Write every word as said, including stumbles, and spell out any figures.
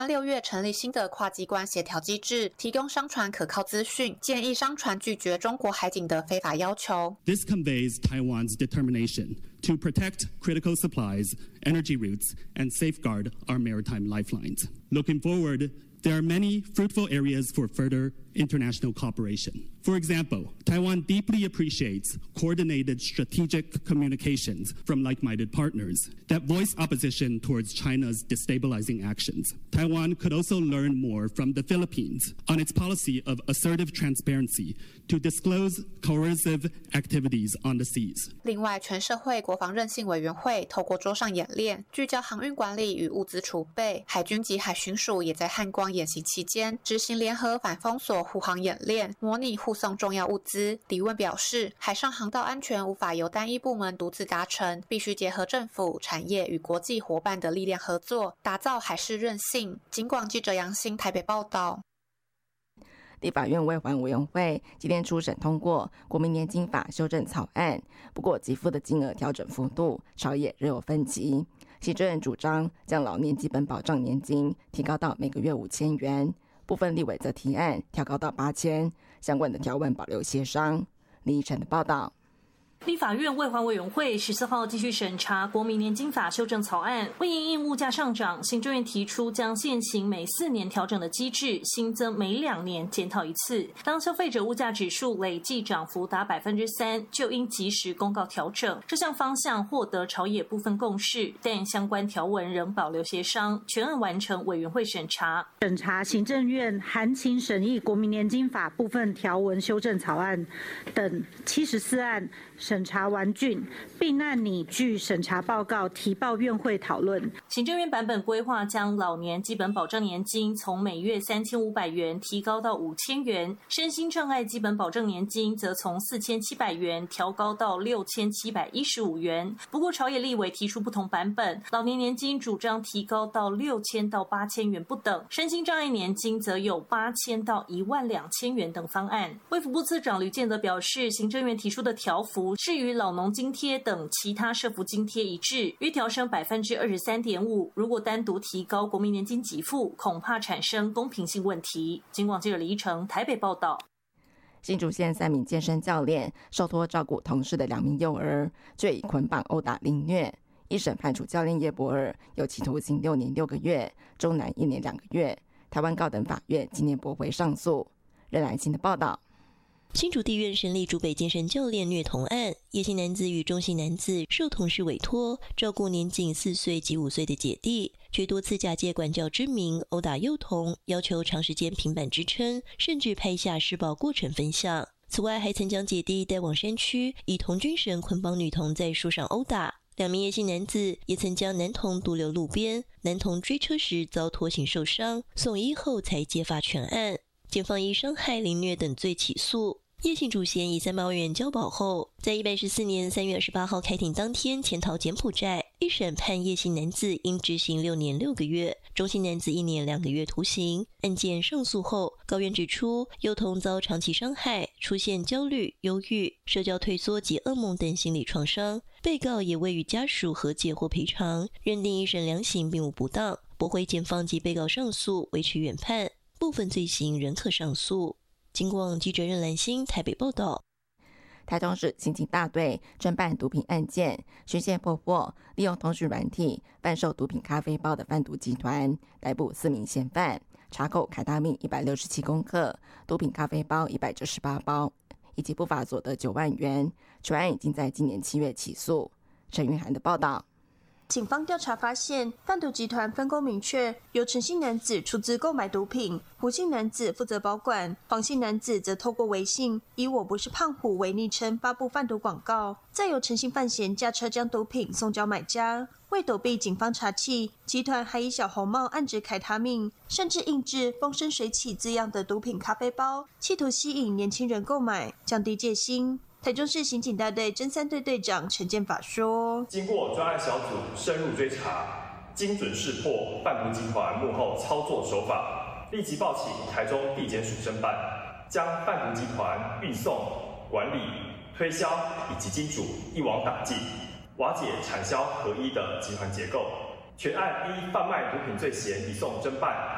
六月成立新的跨机关协调机制，提供商船可靠资讯，建议商船拒绝中国海警的非法要求。 This conveys Taiwan's determination to protect critical supplies, energy routes, and safeguard our maritime lifelines. Looking forward, there are many fruitful areas for further international cooperation. For example, Taiwan deeply appreciates coordinated strategic communications from like-minded partners that voice opposition towards China's destabilizing actions. Taiwan could also learn more from the Philippines on its policy of assertive transparency to disclose coercive activities on the seas. 另外，全社会国防韧性委员会透过桌上演练，聚焦航运管理与物资储备。海军及海巡署也在汉光演习期间执行联合反封锁护航演练，模拟护送重要物资。李问表示，海上航道安全无法由单一部门独自达成，必须结合政府、产业与国际伙伴的力量合作，打造海事韧性。警广记者杨欣台北报道。 立法院卫环委员会今天初审通过国民年金法修正草案，不过给付的金额调整幅度朝野仍有分歧。行政院主张将老年基本保障年金提高到每个月五千元，部分立委则提案调高到八千，相关的条文保留协商。李依晨的报道。 立法院卫环委员会十四号继续审查国民年金法修正草案，为因应物价上涨，行政院提出将现行每四年调整的机制新增每两年检讨一次。当消费者物价指数累计涨幅达百分之三，就应及时公告调整。这项方向获得朝野部分共识，但相关条文仍保留协商，全案完成委员会审查。 审查行政院函请审议国民年金法部分条文修正草案等七十四案。审查完竣，并按拟具审查报告提报院会讨论。 行政院版本规划将老年基本保障年金从每月三千五百元提高到五千元，身心障碍基本保障年金则从四千七百元调高到六千七百一十五元。不过朝野立委提出不同版本，老年年金主张提高到六千到八千元不等，身心障碍年金则有八千到一万两千元等方案。卫福部次长吕建德表示，行政院提出的调幅是与老农津贴等其他社福津贴一致，约调升百分之二十三点五。如果单独提高国民年金给付，恐怕产生公平性问题。警广记者李依晨台北报道。 新竹县三名健身教练受托照顾同事的两名幼儿，却以捆绑殴打凌虐，一审判处教练叶博尔有期徒刑六年六个月，中男一年两个月。台湾高等法院今年驳回上诉。任兰欣的报道。 新竹地院审理竹北健身教练虐童案，叶姓男子与中姓男子受同事委托照顾年仅四岁及五岁的姐弟，却多次假借管教之名殴打幼童，要求长时间平板支撑，甚至拍下施暴过程分享。此外，还曾将姐弟带往山区，以童军绳捆绑女童在树上殴打。两名叶姓男子也曾将男童独留路边，男童追车时遭拖行受伤，送医后才揭发全案。检方以伤害、凌虐等罪起诉。叶姓主嫌以三百万元交保后，在一百一十四年三月二十八号开庭当天潜逃柬埔寨，一审判叶姓男子应执行六年六个月，中姓男子一年两个月徒刑。案件上诉后，高院指出，幼童遭长期伤害，出现焦虑、忧郁、社交退缩及噩梦等心理创伤，被告也未与家属和解或赔偿，认定一审量刑并无不当，驳回检方及被告上诉，维持原判，部分罪行仍可上诉。警广记者任兰欣台北报道。 台中市刑警大队侦办毒品案件，循线破获利用通讯软体贩售毒品咖啡包的贩毒集团，逮捕四名嫌犯，查扣凯他命一百六十七公克，毒品咖啡包一百九十八包，以及不法所得九万元。全案已经在今年七月起诉。陈玉涵的报道。 警方调查发现，贩毒集团分工明确，由陈姓男子出资购买毒品，胡姓男子负责保管，黄姓男子则透过微信以我不是胖虎为昵称发布贩毒广告，再由陈姓犯嫌驾车将毒品送交买家。为躲避警方查缉，集团还以小红帽暗指凯他命，甚至印制风生水起字样的毒品咖啡包，企图吸引年轻人购买，降低戒心。台中市刑警大队侦三队队长陈建法说：“ 经过专案小组深入追查，精准识破贩毒集团幕后操作手法，立即报请台中地检署侦办，将贩毒集团运送、管理、推销以及金主一网打尽，瓦解产销合一的集团结构。全案依贩卖毒品罪嫌移送侦办，